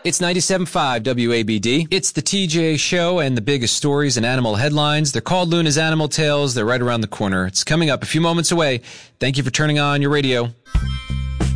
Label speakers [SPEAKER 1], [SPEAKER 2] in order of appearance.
[SPEAKER 1] It's 97.5 WABD. It's the TJ Show and the biggest stories and animal headlines. They're called Luna's Animal Tales. They're right around the corner. It's coming up a few moments away. Thank you for turning on your radio.